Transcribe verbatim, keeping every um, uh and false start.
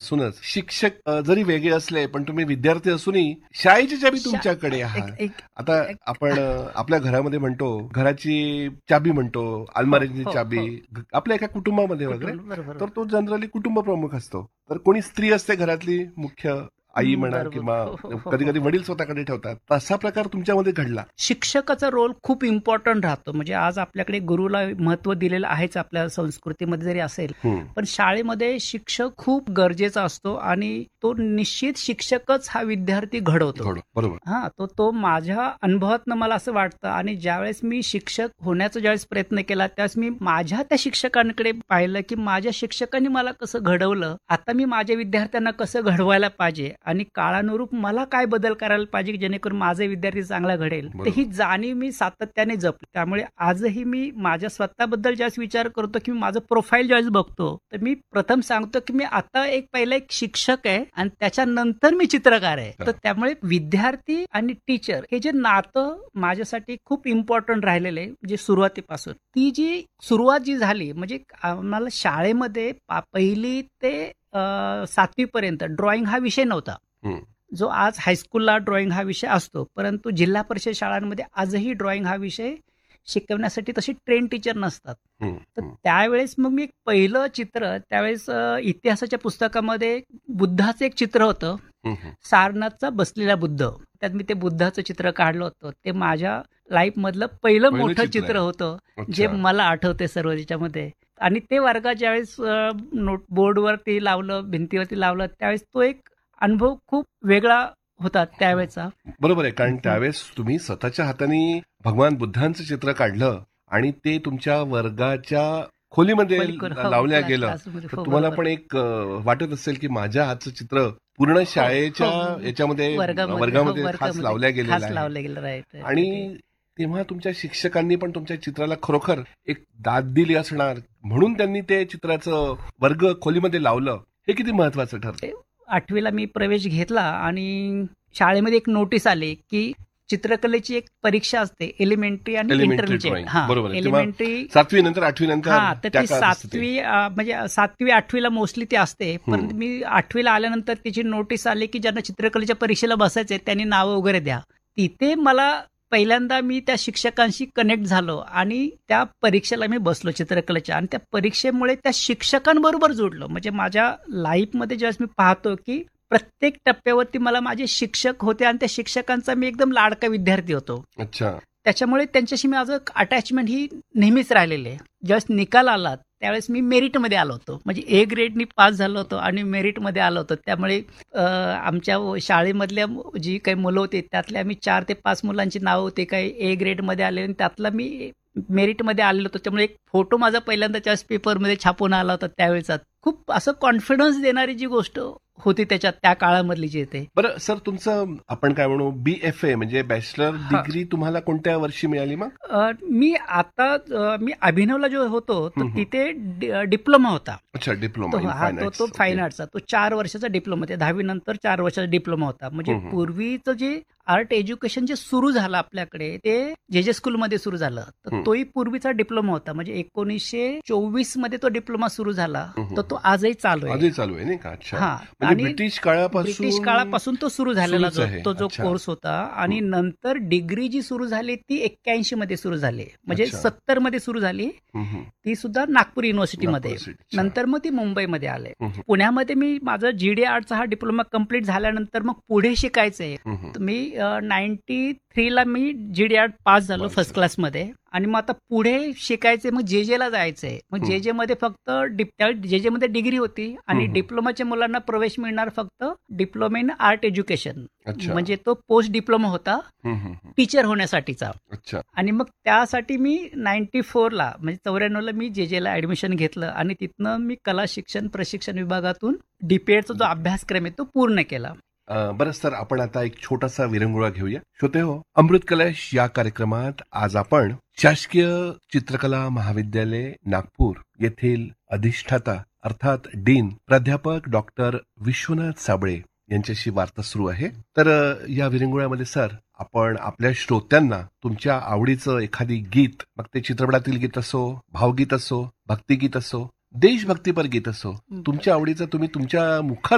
लहानपणापासूनच शिक्षक अ, जरी वेगळे असले पण तुम्ही विद्यार्थी असूनही शाळेची चाबी तुमच्याकडे आहात. एक- एक- आता एक- आपण अ, आपल्या घरामध्ये म्हणतो घराची चाबी म्हणतो, अलमारीची हो, चाबी, हो. ग- आपल्या एका कुटुंबामध्ये वगैरे कुठून- बरोबर तर तो जनरली कुटुंब प्रमुख असतो. तर कोणी स्त्री असते घरातली मुख्य आई हम्म, म्हणा बरोबर. किंवा हो, हो, हो, कधी कधी हो. वडील स्वतःकडे ठेवतात. तसा प्रकार तुमच्यामध्ये घडला. शिक्षकाचा रोल खूप इम्पॉर्टंट राहतो. म्हणजे आज आपल्याकडे गुरुला महत्व दिलेलं आहेच आपल्या संस्कृतीमध्ये जरी असेल, हम्म. पण शाळेमध्ये शिक्षक खूप गरजेचा असतो आणि तो निश्चित शिक्षकच हा विद्यार्थी घडवतो. घडो. बरोबर. हा तो तो माझ्या अनुभवातनं मला असं वाटतं. आणि ज्यावेळेस मी शिक्षक होण्याचा ज्यावेळेस प्रयत्न केला त्यावेळेस मी माझ्या त्या शिक्षकांकडे पाहिलं की माझ्या शिक्षकांनी मला कसं घडवलं, आता मी माझ्या विद्यार्थ्यांना कसं घडवायला पाहिजे आणि काळानुरूप मला काय बदल करायला पाहिजे जेणेकरून माझे विद्यार्थी चांगला घडेल. तर बरोबर. ही जाणीव मी सातत्याने जपली. त्यामुळे आजही मी माझ्या स्वतःबद्दल ज्यावेळेस विचार करतो की माझं प्रोफाईल ज्यावेळेस बघतो तर मी प्रथम सांगतो की मी आता एक पहिला एक शिक्षक आहे आणि त्याच्यानंतर मी चित्रकार आहे. तर त्यामुळे विद्यार्थी आणि टीचर हे जे नातं माझ्यासाठी खूप इम्पॉर्टंट राहिलेलं आहे. म्हणजे सुरुवातीपासून ती जी सुरुवात जी झाली म्हणजे आम्हाला शाळेमध्ये पा- पहिली ते सातवी पर्यंत ड्रॉइंग हा विषय नव्हता. हम्म. जो आज हायस्कूलला ड्रॉइंग हा विषय असतो, परंतु जिल्हा परिषद शाळांमध्ये आजही ड्रॉइंग हा विषय शिकवण्यासाठी तशी ट्रेन टीचर नसतात. हम्म. तर हम्म. त्यावेळेस मग मी एक पहिलं चित्र त्यावेळेस अ, इतिहासाच्या पुस्तकामध्ये बुद्धाचं एक चित्र होतं, हम्म. सारनाथचा बसलेला बुद्ध. त्यात मी ते बुद्धाचं चित्र काढलं होतं. ते माझ्या लाईफ मधलं पहिलं पहिलं मोठं चित्र चित्र आहे. होतं अच्छा. जे मला आठवते सर्व त्याच्यामध्ये. आणि ते वर्गात ज्यावेळेस अ, नोट बोर्डवरती लावलं, भिंतीवरती लावलं, त्यावेळेस तो एक अनुभव खूप वेगळा होता त्यावेळेचा. बरोबर आहे. कारण हम्म. त्यावेळेस तुम्ही स्वतःच्या हाताने भगवान बुद्धांचं चित्र काढलं आणि ते तुमच्या वर्गाच्या खोलीमध्ये पलीकडे, हो, लावल्या क्लास- गेलं क्लासमध्ये, तर हो, तुम्हाला बरोबर. पण एक अ, वाटत असेल की माझ्या हातचं चित्र पूर्ण शाळेच्या हो, याच्यामध्ये वर्गामध्ये, वर्गामध्ये हो, खास वर्गामध्ये लावल्या गेलेलं खास आहे. लावलं गेलं, राईट. आणि तेव्हा तुमच्या शिक्षकांनी पण तुमच्या चित्राला खरोखर एक दाद दिली असणार म्हणून त्यांनी ते चित्राचं वर्ग खोलीमध्ये लावलं. हे किती महत्वाचं ठरतं. आठवीला मी प्रवेश घेतला आणि शाळेमध्ये एक नोटीस आली की चित्रकलेची एक परीक्षा असते, एलिमेंटरी आणि एलिमेंटरी इंटरमिजिएट. ड्रॉइंग. हा, बरोबर आहे. तेव्हा एलिमेंटरी सातवी नंतर आठवी नंतर हा तर त्या ती काळात असते ते. सातवी अ, म्हणजे सातवी आठवीला मोस्टली ती असते. पण मी आठवीला आल्यानंतर तिची नोटीस आली की ज्यांना चित्रकलेच्या परीक्षेला बसायचंय त्यांनी नावं वगैरे द्या. तिथे मला पहिल्यांदा मी त्या शिक्षकांशी कनेक्ट झालो आणि त्या परीक्षेला मी बसलो चित्रकलेच्या. आणि त्या परीक्षेमुळे त्या शिक्षकांबरोबर जोडलो. म्हणजे माझ्या लाईफमध्ये ज्यावेळेस मी पाहतो की प्रत्येक टप्प्यावरती मला माझे शिक्षक होते आणि त्या शिक्षकांचा मी एकदम लाडका विद्यार्थी होतो. अच्छा. त्याच्यामुळे त्यांच्याशी माझं अटॅचमेंट ही नेहमीच राहिलेली आहे. ज्यावेळेस निकाल आला त्यावेळेस मी मेरिटमध्ये आलो होतो. म्हणजे ए ग्रेडनी पास झालो होतो आणि मेरिटमध्ये आलो होतो. त्यामुळे अ, आमच्या शाळेमधल्या जी काही मुलं होती त्यातल्या आम्ही चार ते पाच मुलांची नावं होती काही ए ग्रेडमध्ये आले आणि त्यातला मी मेरिटमध्ये आलेलो होतो. त्यामुळे एक फोटो माझा पहिल्यांदा त्याच पेपरमध्ये छापून आला होता त्यावेळेचा. खूप असं कॉन्फिडन्स देणारी जी गोष्ट होती त्याच्यात त्या काळामधली जी येते. बरं सर, तुमचं आपण काय म्हणू बी एफ ए म्हणजे बॅचलर डिग्री तुम्हाला कोणत्या वर्षी मिळाली मग? अ, मी आता अ, मी अभिनवला जो होतो तर हम्म. तिथे डि- डिप्लोमा होता. अच्छा, डिप्लोमा तो इन हा फाईन तो आर्ट्स. तो ओके. फाईन आर्टचा तो चार वर्षाचा डिप्लोमा होता. दहावी नंतर चार वर्षाचा डिप्लोमा होता. म्हणजे हम्म. पूर्वीचं जे आर्ट एज्युकेशन जे सुरू झालं आपल्याकडे ते जे जे स्कूलमध्ये सुरू झालं तर हम्म. तोही पूर्वीचा डिप्लोमा होता. म्हणजे एकोणीसशे चोवीस मध्ये तो डिप्लोमा सुरू झाला हम्म. तर तो आजही चालू आहे. आधी चालू आहे नाही का? अच्छा. हा, म्हणजे आणि ब्रिटिश काळापासून ब्रिटिश काळापासून तो सुरू झालेला सुरूच जो आहे. तो जो अच्छा. कोर्स होता. आणि नंतर डिग्री जी सुरू झाली ती एक्क्याऐंशी मध्ये सुरू झाली. म्हणजे अच्छा. सत्तर मध्ये सुरू झाली. हम्म. ती सुद्धा नागपूर युनिव्हर्सिटीमध्ये. नागपूर City. अच्छा. नंतर मग ती मुंबईमध्ये आले. हम्म. पुण्यामध्ये मी माझं जीडी आर्टचा हा डिप्लोमा कम्प्लीट झाल्यानंतर मग पुढे शिकायचंय. हम्म. तर मी नाईन्टी थ्रीला मी जीडी आर्ट पास झालो पास फर्स्ट क्लासमध्ये. आणि मग आता पुढे शिकायचे मग जे जेला जायचंय. मग जे जे मध्ये फक्त जे जे मध्ये डिग्री होती आणि हम्म. डिप्लोमाच्या मुलांना प्रवेश मिळणार फक्त डिप्लोमा इन आर्ट एज्युकेशन. अच्छा. म्हणजे तो पोस्ट डिप्लोमा होता हम्म. टीचर होण्यासाठीचा. अच्छा. आणि मग त्यासाठी मी नाईन्टी फोरला म्हणजे चौऱ्याण्णवला मी जे जेला ऍडमिशन घेतलं आणि तिथनं मी कला शिक्षण प्रशिक्षण विभागातून डीपीएडचा जो अभ्यासक्रम आहे तो पूर्ण केला. अं, बरं सर, आपण आता एक छोटासा विरंगुळा घेऊया. श्रोते हो, अमृत कलश या कार्यक्रमात आज आपण शासकीय चित्रकला महाविद्यालय नागपूर येथील अधिष्ठाता अर्थात डीन प्राध्यापक डॉक्टर विश्वनाथ साबळे यांच्याशी वार्ता सुरू आहे. तर अं, या विरंगुळ्यामध्ये सर आपण आपल्या श्रोत्यांना तुमच्या आवडीचं एखादी गीत, मग ते चित्रपटातील गीत असो, भावगीत असो, भक्तिगीत असो, देशभक्तीपर गीत असो, तुमच्या आवडीचं तुम्ही तुमच्या मुखात